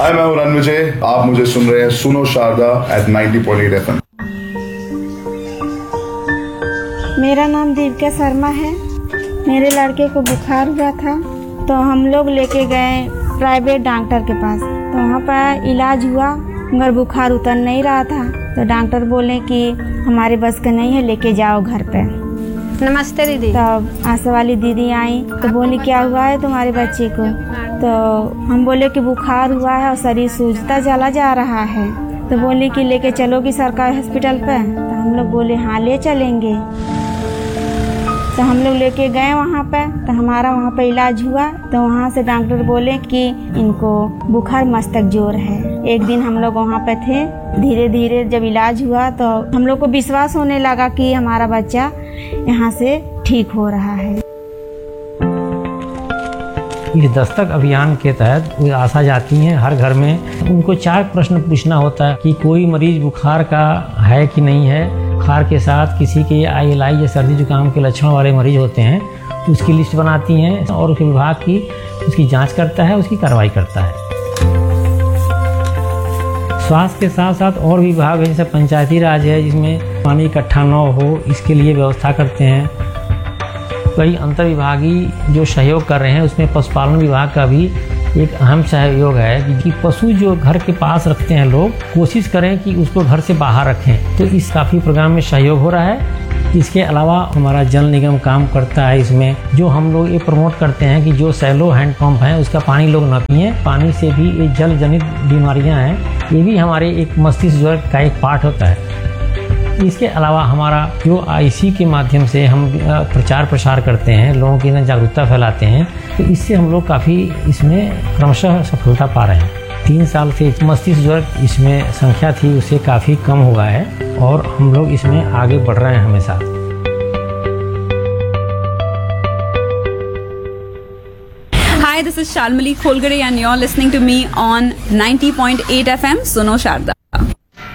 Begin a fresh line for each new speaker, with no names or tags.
हाय, मैं हूं रणविजय। आप मुझे सुन रहे हैं सुनो शारदा एट 90.8 FM।
मेरा नाम दिव्या शर्मा है। मेरे लड़के को बुखार हुआ था तो हम लोग लेके गए प्राइवेट डॉक्टर के पास। तो वहाँ पर इलाज हुआ मगर बुखार उतर नहीं रहा था। तो डॉक्टर बोले कि हमारे बस का नहीं है, लेके जाओ घर पे।
नमस्ते दीदी।
तब आशा वाली दीदी आई तो बोली क्या हुआ है तुम्हारे बच्चे को। तो हम बोले कि बुखार हुआ है और शरीर सूजता चला जा रहा है। तो बोली कि लेके चलोगी सरकारी हॉस्पिटल पे। तो हम लोग बोले हाँ ले चलेंगे। तो हम लोग लेके गए वहाँ पे। तो हमारा वहाँ पे इलाज हुआ। तो वहाँ से डॉक्टर बोले कि इनको बुखार मस्तक जोर है। एक दिन हम लोग वहाँ पे थे। धीरे धीरे जब इलाज हुआ तो हम लोग को विश्वास होने लगा कि हमारा बच्चा यहाँ से ठीक हो रहा है।
इस दस्तक अभियान के तहत वो आशा जाती हैं हर घर में। उनको 4 प्रश्न पूछना होता है कि कोई मरीज बुखार का है कि नहीं है। बुखार के साथ किसी के ILI या सर्दी जुकाम के लक्षण वाले मरीज होते हैं तो उसकी लिस्ट बनाती हैं और उसके विभाग की उसकी जांच करता है, उसकी कार्रवाई करता है। स्वास्थ्य के साथ साथ और विभाग है, जैसे पंचायती राज है जिसमें पानी इकट्ठा न हो इसके लिए व्यवस्था करते हैं। कई अंतर विभागीय जो सहयोग कर रहे हैं उसमें पशुपालन विभाग का भी एक अहम सहयोग है कि पशु जो घर के पास रखते हैं लोग कोशिश करें कि उसको घर से बाहर रखें। तो इस काफ़ी प्रोग्राम में सहयोग हो रहा है। इसके अलावा हमारा जल निगम काम करता है इसमें, जो हम लोग ये प्रमोट करते हैं कि जो सैलो हैंडपम्प है उसका पानी लोग न पिएं। पानी से भी ये जल जनित बीमारियां हैं, ये भी हमारे एक मस्तिष्क ज्वर का एक पार्ट होता है। इसके अलावा हमारा जो IC के माध्यम से हम प्रचार प्रसार करते हैं, लोगों की अंदर जागरूकता फैलाते हैं, तो इससे हम लोग काफ़ी इसमें क्रमशः सफलता पा रहे हैं। 3 साल से मस्तिष्क ज्वर इसमें संख्या थी उससे काफ़ी कम हुआ है और हम लोग इसमें आगे बढ़ रहे हैं हमेशा।
Hi, this is Shalmali Kholgade and you're listening to me on 90.8 FM, Suno Sharda.